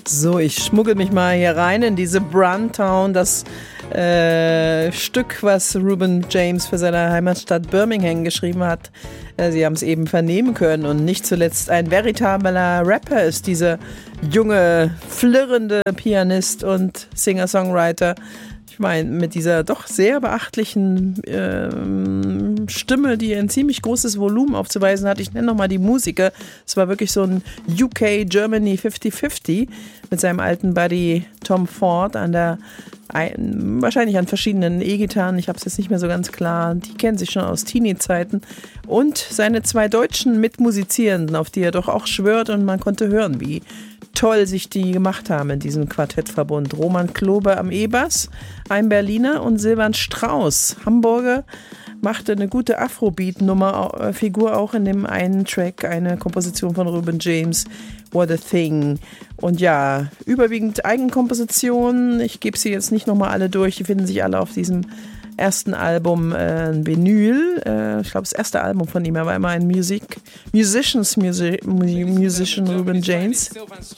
So, ich schmuggel mich mal hier rein in diese Bruntown, das Stück, was Reuben James für seine Heimatstadt Birmingham geschrieben hat. Sie haben es eben vernehmen können und nicht zuletzt ein veritabler Rapper ist dieser junge, flirrende Pianist und Singer-Songwriter. Ich meine, mit dieser doch sehr beachtlichen Stimme, die ein ziemlich großes Volumen aufzuweisen hat. Ich nenne nochmal die Musiker. Es war wirklich so ein UK-Germany 50-50 mit seinem alten Buddy Tom Ford wahrscheinlich an verschiedenen E-Gitarren. Ich habe es jetzt nicht mehr so ganz klar. Die kennen sich schon aus Teenie-Zeiten. Und seine zwei deutschen Mitmusizierenden, auf die er doch auch schwört. Und man konnte hören, wie toll sich die gemacht haben in diesem Quartettverbund. Roman Klobe am E-Bass, ein Berliner, und Silvan Strauß, Hamburger, machte eine gute Afrobeat-Figur auch in dem einen Track, eine Komposition von Reuben James, What a Thing. Und ja, überwiegend Eigenkompositionen. Ich gebe sie jetzt nicht nochmal alle durch, die finden sich alle auf diesem ersten Album Vinyl. Ich glaube, das erste Album von ihm, er war immer ein Musician Reuben James.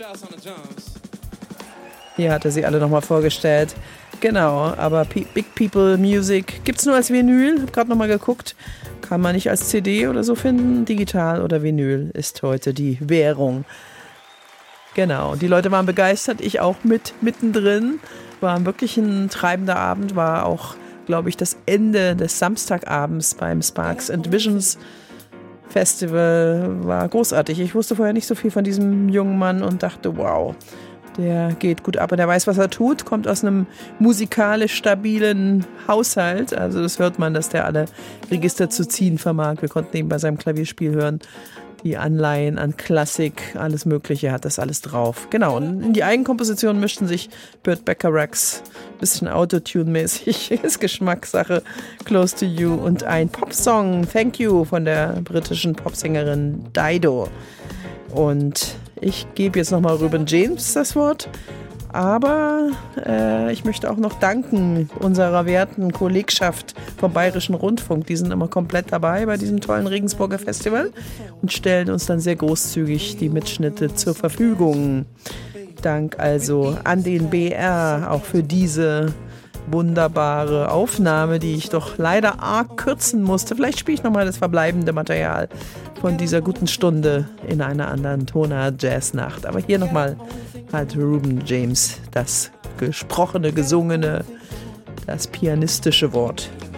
Hier hat er sie alle nochmal vorgestellt. Genau, aber Big People Music gibt's nur als Vinyl. Hab gerade nochmal geguckt. Kann man nicht als CD oder so finden. Digital oder Vinyl ist heute die Währung. Genau, die Leute waren begeistert. Ich auch mittendrin. War wirklich ein treibender Abend. War auch, glaube ich, das Ende des Samstagabends beim Sparks and Visions Festival. War großartig. Ich wusste vorher nicht so viel von diesem jungen Mann und dachte, wow, der geht gut ab und er weiß, was er tut, kommt aus einem musikalisch stabilen Haushalt. Also das hört man, dass der alle Register zu ziehen vermag. Wir konnten eben bei seinem Klavierspiel hören, die Anleihen an Klassik, alles Mögliche, hat das alles drauf. Genau, und in die Eigenkomposition mischten sich Burt Bacharachs, bisschen Autotune-mäßig, ist Geschmackssache, Close to You und ein Popsong, Thank You, von der britischen Popsängerin Dido. Und ich gebe jetzt nochmal Reuben James das Wort, aber ich möchte auch noch danken unserer werten Kollegschaft vom Bayerischen Rundfunk. Die sind immer komplett dabei bei diesem tollen Regensburger Festival und stellen uns dann sehr großzügig die Mitschnitte zur Verfügung. Dank also an den BR auch für diese wunderbare Aufnahme, die ich doch leider arg kürzen musste. Vielleicht spiele ich nochmal das verbleibende Material von dieser guten Stunde in einer anderen Tonart-Jazz-Nacht. Aber hier nochmal halt Reuben James, das gesprochene, gesungene, das pianistische Wort.